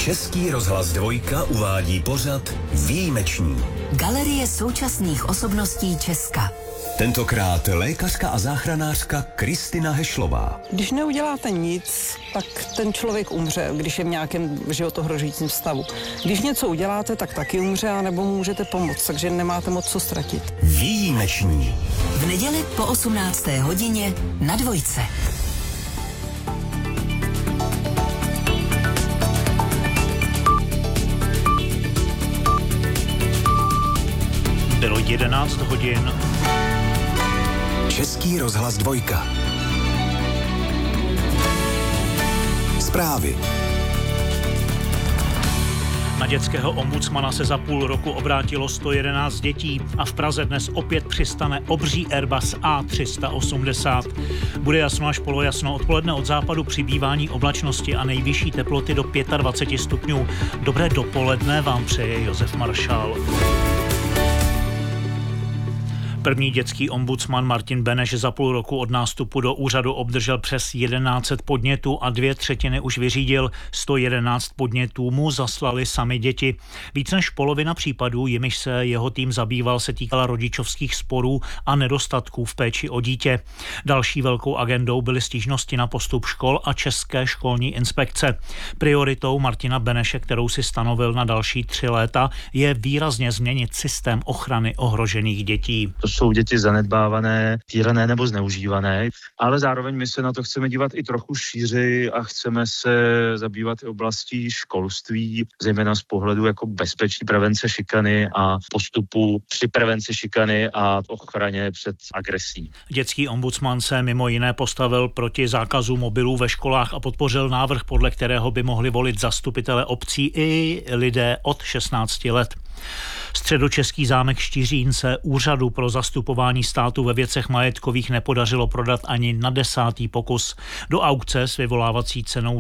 Český rozhlas Dvojka uvádí pořad Výjimeční. Galerie současných osobností Česka. Tentokrát lékařka a záchranářka Kristina Hešlová. Když neuděláte nic, tak ten člověk umře, když je v nějakém životohrožujícím stavu. Když něco uděláte, tak taky umře, anebo mu můžete pomoct, takže nemáte moc co ztratit. Výjimeční. V neděli po 18. hodině na Dvojce. Bylo 11 hodin. Český rozhlas Dvojka. Zprávy. Na dětského ombudsmana se za půl roku obrátilo 111 dětí a v Praze dnes opět přistane obří Airbus A380. Bude jasno až polojasno, odpoledne od západu přibývání oblačnosti a nejvyšší teploty do 25 stupňů. Dobré dopoledne vám přeje Josef Maršál. První dětský ombudsman Martin Beneš za půl roku od nástupu do úřadu obdržel přes 1100 podnětů a 2/3 už vyřídil. 111 podnětů mu zaslali sami děti. Víc než polovina případů, jimiž se jeho tým zabýval, se týkala rodičovských sporů a nedostatků v péči o dítě. Další velkou agendou byly stížnosti na postup škol a České školní inspekce. Prioritou Martina Beneše, kterou si stanovil na další 3 léta, je výrazně změnit systém ochrany ohrožených dětí. Jsou děti zanedbávané, týrané nebo zneužívané, ale zároveň my se na to chceme dívat i trochu šířeji a chceme se zabývat i oblastí školství, zejména z pohledu jako bezpečí prevence šikany a postupu při prevenci šikany a ochraně před agresí. Dětský ombudsman se mimo jiné postavil proti zákazu mobilů ve školách a podpořil návrh, podle kterého by mohli volit zastupitele obcí i lidé od 16 let. Středočeský zámek Štiřín se úřadu pro zastupování státu ve věcech majetkových nepodařilo prodat ani na 10. pokus. Do aukce s vyvolávací cenou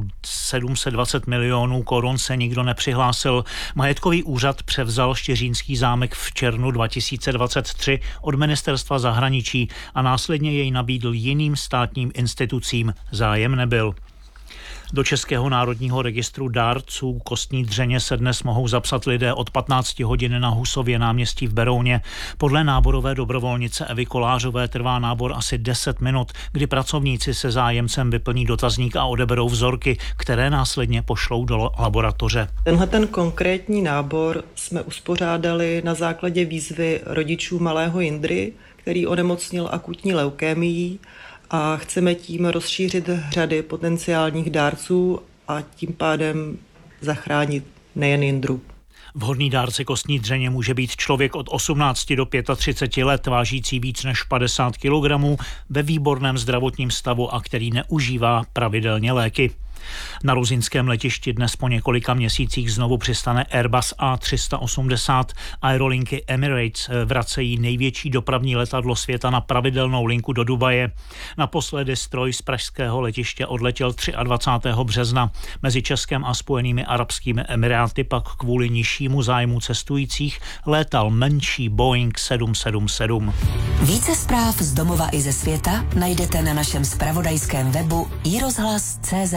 720 milionů korun se nikdo nepřihlásil. Majetkový úřad převzal Štiřínský zámek v červnu 2023 od ministerstva zahraničí a následně jej nabídl jiným státním institucím. Zájem nebyl. Do Českého národního registru dárců kostní dřeně se dnes mohou zapsat lidé od 15 hodin na Husově náměstí v Berouně. Podle náborové dobrovolnice Evy Kolářové trvá nábor asi 10 minut, kdy pracovníci se zájemcem vyplní dotazník a odeberou vzorky, které následně pošlou do laboratoře. Ten konkrétní nábor jsme uspořádali na základě výzvy rodičů malého Jindry, který onemocnil akutní leukémií, a chceme tím rozšířit řady potenciálních dárců a tím pádem zachránit nejen Jindru. Vhodný dárce kostní dřeně může být člověk od 18 do 35 let, vážící víc než 50 kg, ve výborném zdravotním stavu a který neužívá pravidelně léky. Na ruzinském letišti dnes po několika měsících znovu přistane Airbus A380. Aerolinky Emirates vracejí největší dopravní letadlo světa na pravidelnou linku do Dubaje. Naposledy stroj z pražského letiště odletěl 23. března. Mezi Českem a Spojenými arabskými emiráty pak kvůli nižšímu zájmu cestujících létal menší Boeing 777. Více zpráv z domova i ze světa najdete na našem zpravodajském webu iRozhlas.cz.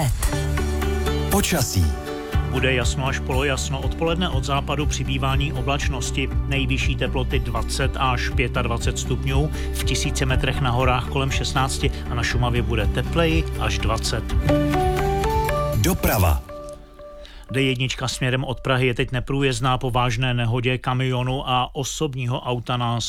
Počasí. Bude jasno až polojasno, odpoledne od západu přibývání oblačnosti, nejvyšší teploty 20 až 25 stupňů, v 1000 metrech na horách kolem 16 a na Šumavě bude tepleji až 20. Doprava. D1 směrem od Prahy je teď neprůjezdná po vážné nehodě kamionu a osobního auta na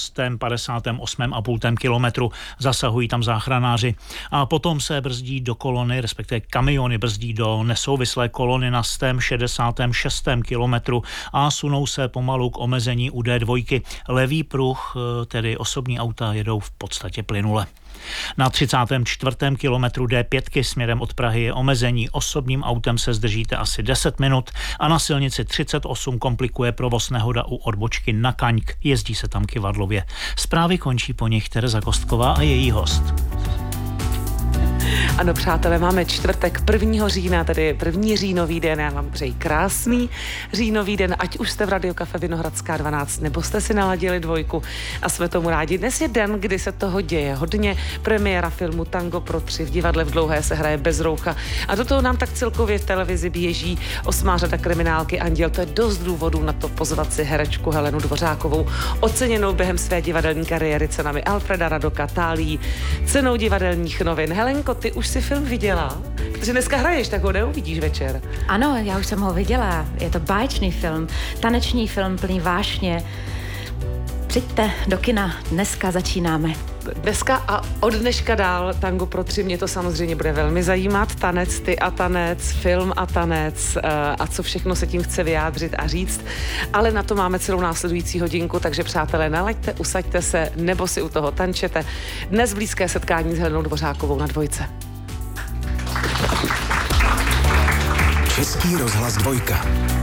158,5 kilometru. Zasahují tam záchranáři. A potom se brzdí do kolony, respektive kamiony brzdí do nesouvislé kolony na 166 kilometru a sunou se pomalu k omezení u D2. Levý pruh, tedy osobní auta, jedou v podstatě plynule. Na 34. kilometru D5 směrem od Prahy je omezení. Osobním autem se zdržíte asi 10 minut a na silnici 38 komplikuje provoz nehoda u odbočky na Kaňk. Jezdí se tam kyvadlově. Zprávy končí po nich Tereza Kostková a její host. Ano, přátelé, máme čtvrtek 1. října, tedy 1. říjnový den. Já vám přeji krásný říjnový den, ať už jste v Radio Kafe Vinohradská 12, nebo jste si naladili 2 a jsme tomu rádi. Dnes je den, kdy se toho děje hodně. Premiéra filmu Tango pro 3 v divadle v Dlouhé se hraje bez roucha. A do toho nám tak celkově v televizi běží 8. řada kriminálky Anděl. To je dost důvodů na to pozvat si herečku Helenu Dvořákovou, oceněnou během své divadelní kariéry cenami Alfreda Radoka, Tálí, cenou divadelních novin. Helenko, ty už si film viděla? Protože dneska hraješ, tak ho neuvidíš večer. Ano, já už jsem ho viděla. Je to báječný film, taneční film plný vášně. Přijďte do kina, dneska začínáme. Dneska a od dneška dál Tango pro 3 mě to samozřejmě bude velmi zajímat. Tanec, ty a tanec, film a tanec a co všechno se tím chce vyjádřit a říct. Ale na to máme celou následující hodinku, takže přátelé, nalaďte, usaďte se nebo si u toho tančete. Dnes blízké setkání s Helenou Dvořákovou na 2. Český rozhlas 2.